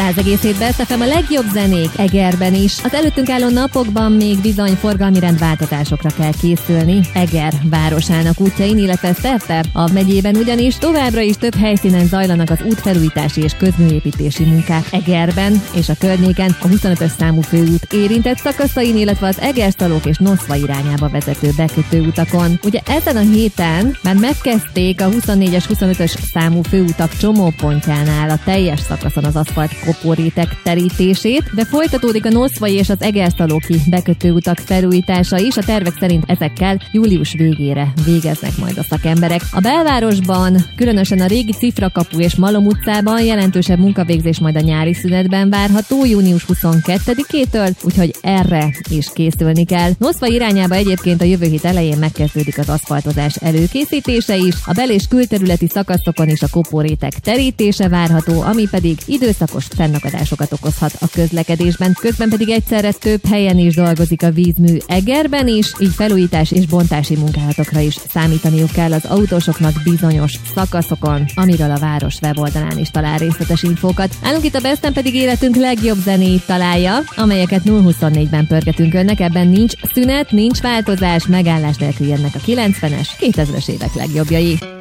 az egész hétben FM a legjobb zenék Egerben is. Az előttünk álló napokban még bizony forgalmi rendváltatásokra kell készülni Eger városának útjain, illetve szerte a megyében, ugyanis továbbra is több helyszínen zajlanak az útfelújítási és közműépítési munkák Egerben és a környéken, a 25-ös számú főút érintett szakaszain, illetve az Egerszalók és Noszva irányába vezető bekötőutakon. Ugye ezen a héten már megkezdték a 24-es, 25-ös számú főutak csomópontjánál a teljes szakaszon az aszfalt kopóréteg terítését, de folytatódik a noszvai és az egerszalóki bekötőutak felújítása is. A tervek szerint ezekkel július végére végeznek majd a szakemberek. A belvárosban, különösen a régi Cifrakapu és Malom utcában jelentősebb munkavégzés majd a nyári szünetben várható, június 22-től, úgyhogy erre is készülni kell. Noszva irányába egyébként a jövő hét elején megkezdődik az aszfaltozás előkészítése is, a bel- és külterületi szakaszokon is a kopóréteg terítése várható, ami pedig időszakos fennakadásokat okozhat a közlekedésben. Közben pedig egyszerre több helyen is dolgozik a vízmű Egerben is, így felújítás és bontási munkálatokra is számítaniuk kell az autósoknak bizonyos szakaszokon, amiről a város weboldalán is talál részletes infókat. Állunk itt a Besten pedig életünk legjobb zenéit találja, amelyeket 0-24-ben pörgetünk önnek, ebben nincs szünet, nincs változás, megállás nélkül jönnek a 90-es, 2000-es évek legjobbjai.